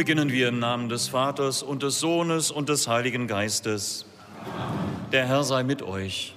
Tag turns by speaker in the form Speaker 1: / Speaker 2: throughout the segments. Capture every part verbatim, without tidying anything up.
Speaker 1: Beginnen wir im Namen des Vaters und des Sohnes und des Heiligen Geistes. Der Herr sei mit euch.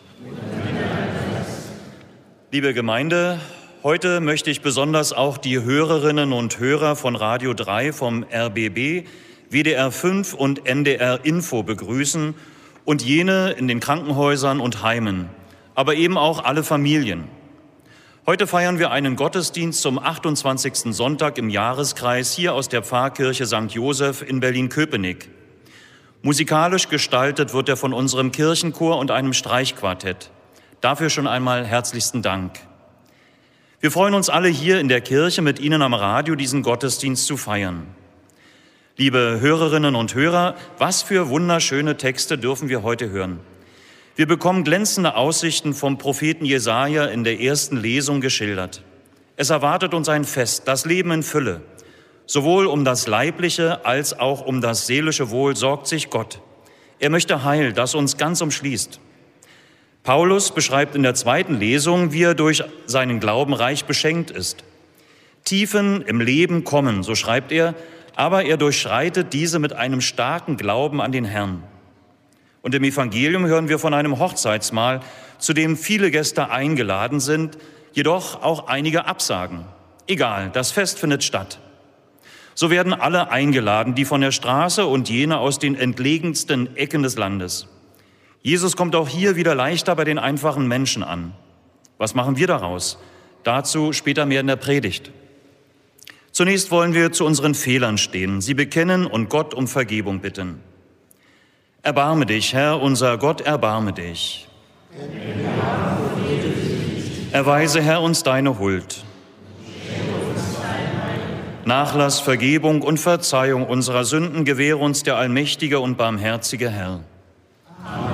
Speaker 1: Liebe Gemeinde, heute möchte ich besonders auch die Hörerinnen und Hörer von Radio drei vom R B B, W D R fünf und N D R Info begrüßen und jene in den Krankenhäusern und Heimen, aber eben auch alle Familien. Heute feiern wir einen Gottesdienst zum achtundzwanzigsten Sonntag im Jahreskreis hier aus der Pfarrkirche Sankt Joseph in Berlin-Köpenick. Musikalisch gestaltet wird er von unserem Kirchenchor und einem Streichquartett. Dafür schon einmal herzlichsten Dank. Wir freuen uns alle hier in der Kirche mit Ihnen am Radio diesen Gottesdienst zu feiern. Liebe Hörerinnen und Hörer, was für wunderschöne Texte dürfen wir heute hören. Wir bekommen glänzende Aussichten vom Propheten Jesaja in der ersten Lesung geschildert. Es erwartet uns ein Fest, das Leben in Fülle. Sowohl um das leibliche als auch um das seelische Wohl sorgt sich Gott. Er möchte Heil, das uns ganz umschließt. Paulus beschreibt in der zweiten Lesung, wie er durch seinen Glauben reich beschenkt ist. Tiefen im Leben kommen, so schreibt er, aber er durchschreitet diese mit einem starken Glauben an den Herrn. Und im Evangelium hören wir von einem Hochzeitsmahl, zu dem viele Gäste eingeladen sind, jedoch auch einige absagen. Egal, das Fest findet statt. So werden alle eingeladen, die von der Straße und jene aus den entlegensten Ecken des Landes. Jesus kommt auch hier wieder leichter bei den einfachen Menschen an. Was machen wir daraus? Dazu später mehr in der Predigt. Zunächst wollen wir zu unseren Fehlern stehen, sie bekennen und Gott um Vergebung bitten. Erbarme dich, Herr, unser Gott, erbarme dich. Erweise, Herr, uns deine Huld. Nachlass, Vergebung und Verzeihung unserer Sünden gewähre uns der allmächtige und barmherzige Herr.